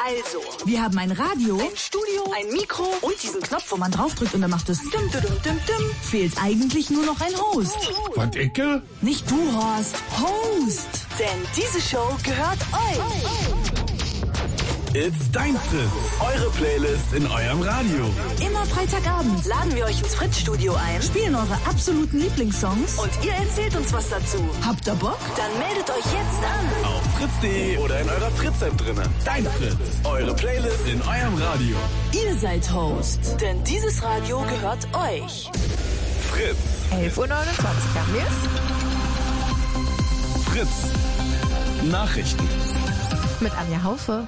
Also, wir haben ein Radio, ein Studio, ein Mikro und diesen Knopf, wo man draufdrückt und dann macht es dum, dum, dum, dum. Fehlt eigentlich nur noch ein Host. Und Icke? Nicht du, Horst. Host. Denn diese Show gehört euch. It's dein Fritz. Eure Playlist in eurem Radio. Immer Freitagabend Laden wir euch ins Fritz-Studio ein, spielen eure absoluten Lieblingssongs und ihr erzählt uns was dazu. Habt ihr Bock? Dann meldet euch jetzt an. Auf fritz.de oder in eurer Fritz-App drinnen. Dein Fritz. Eure Playlist in eurem Radio. Ihr seid Host. Denn dieses Radio gehört euch. Fritz. 11:29 Uhr haben wir es. Fritz. Nachrichten. Mit Anja Haufe.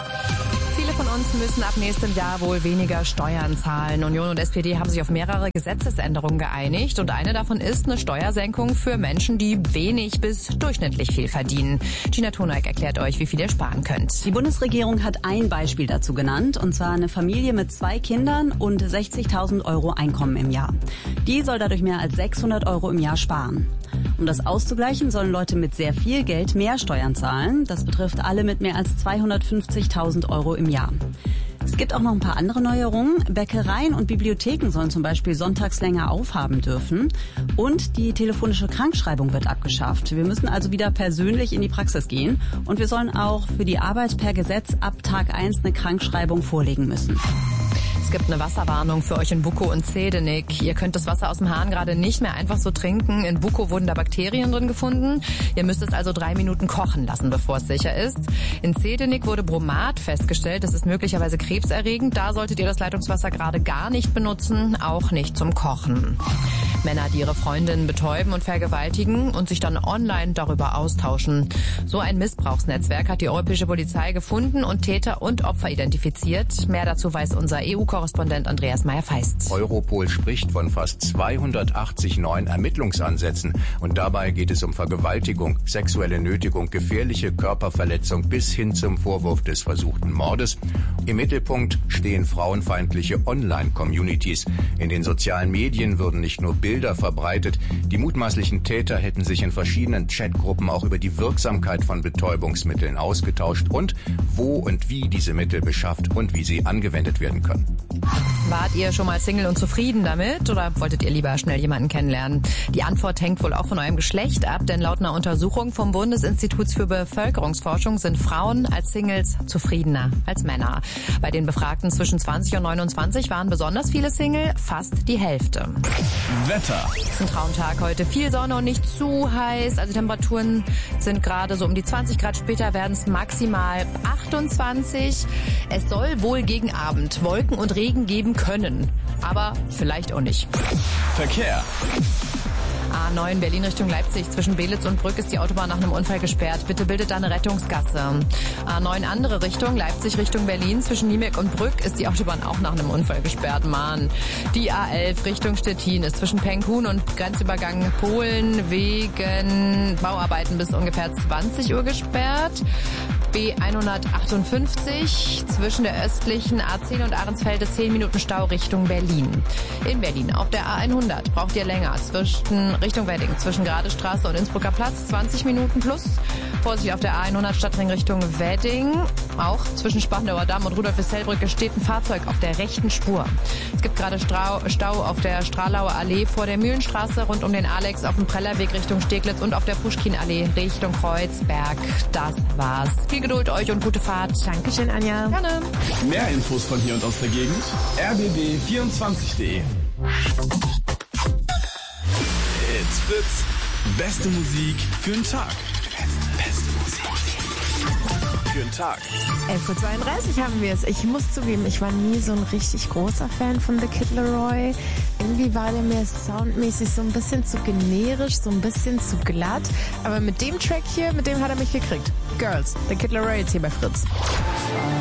Viele von uns müssen ab nächstem Jahr wohl weniger Steuern zahlen. Union und SPD haben sich auf mehrere Gesetzesänderungen geeinigt und eine davon ist eine Steuersenkung für Menschen, die wenig bis durchschnittlich viel verdienen. Gina Toneik erklärt euch, wie viel ihr sparen könnt. Die Bundesregierung hat ein Beispiel dazu genannt, und zwar eine Familie mit 2 Kindern und 60.000 Euro Einkommen im Jahr. Die soll dadurch mehr als 600 Euro im Jahr sparen. Um das auszugleichen, sollen Leute mit sehr viel Geld mehr Steuern zahlen. Das betrifft alle mit mehr als 250.000 Euro im Jahr. Es gibt auch noch ein paar andere Neuerungen. Bäckereien und Bibliotheken sollen zum Beispiel sonntags länger aufhaben dürfen. Und die telefonische Krankschreibung wird abgeschafft. Wir müssen also wieder persönlich in die Praxis gehen. Und wir sollen auch für die Arbeit per Gesetz ab Tag 1 eine Krankschreibung vorlegen müssen. Es gibt eine Wasserwarnung für euch in Bukow und Zehdenick. Ihr könnt das Wasser aus dem Hahn gerade nicht mehr einfach so trinken. In Bukow wurden da Bakterien drin gefunden. Ihr müsst es also 3 Minuten kochen lassen, bevor es sicher ist. In Zehdenick wurde Bromat festgestellt. Das ist möglicherweise krebserregend. Da solltet ihr das Leitungswasser gerade gar nicht benutzen, auch nicht zum Kochen. Männer, die ihre Freundinnen betäuben und vergewaltigen und sich dann online darüber austauschen. So ein Missbrauchsnetzwerk hat die europäische Polizei gefunden und Täter und Opfer identifiziert. Mehr dazu weiß unser EU-Korrespondent Andreas Meyer-Feist. Europol spricht von fast 280 neuen Ermittlungsansätzen. Und dabei geht es um Vergewaltigung, sexuelle Nötigung, gefährliche Körperverletzung bis hin zum Vorwurf des versuchten Mordes. Im Mittelpunkt stehen frauenfeindliche Online-Communities. In den sozialen Medien würden nicht nur Bilder verbreitet. Die mutmaßlichen Täter hätten sich in verschiedenen Chatgruppen auch über die Wirksamkeit von Betäubungsmitteln ausgetauscht und wo und wie diese Mittel beschafft und wie sie angewendet werden können. Wart ihr schon mal Single und zufrieden damit oder wolltet ihr lieber schnell jemanden kennenlernen? Die Antwort hängt wohl auch von eurem Geschlecht ab, denn laut einer Untersuchung vom Bundesinstitut für Bevölkerungsforschung sind Frauen als Singles zufriedener als Männer. Bei den Befragten zwischen 20 und 29 waren besonders viele Single, fast die Hälfte. Wetter. Es ist ein Traumtag heute. Viel Sonne und nicht zu heiß. Also Temperaturen sind gerade so um die 20 Grad. Später werden es maximal 28. Es soll wohl gegen Abend Wolken und Regen geben können. Aber vielleicht auch nicht. Verkehr. A9 Berlin Richtung Leipzig. Zwischen Belitz und Brück ist die Autobahn nach einem Unfall gesperrt. Bitte bildet da eine Rettungsgasse. A9 andere Richtung, Leipzig Richtung Berlin. Zwischen Niemek und Brück ist die Autobahn auch nach einem Unfall gesperrt. Mann. Die A11 Richtung Stettin ist zwischen Penkhuhn und Grenzübergang Polen wegen Bauarbeiten bis ungefähr 20 Uhr gesperrt. B158 zwischen der östlichen A10 und Ahrensfelde 10 Minuten Stau Richtung Berlin. In Berlin auf der A100 braucht ihr länger zwischen Richtung Wedding, zwischen Gradestraße und Innsbrucker Platz 20 Minuten plus. Vorsicht auf der A100 Stadtring Richtung Wedding. Auch zwischen Spandauer Damm und Rudolf-Wissell-Brücke steht ein Fahrzeug auf der rechten Spur. Es gibt gerade Stau auf der Stralauer Allee vor der Mühlenstraße rund um den Alex auf dem Prellerweg Richtung Steglitz und auf der Puschkin-Allee Richtung Kreuzberg. Das war's. Viel Geduld euch und gute Fahrt. Dankeschön, Anja. Gerne. Mehr Infos von hier und aus der Gegend. rbb24.de. It's Fritz. Beste Musik für den Tag. Beste Musik für den Tag. 11:32 Uhr haben wir es. Ich muss zugeben, ich war nie so ein richtig großer Fan von The Kid Laroi. Irgendwie war der mir soundmäßig so ein bisschen zu generisch, so ein bisschen zu glatt. Aber mit dem Track hier, mit dem hat er mich gekriegt. Girls, The Kid Laroi jetzt hier bei Fritz.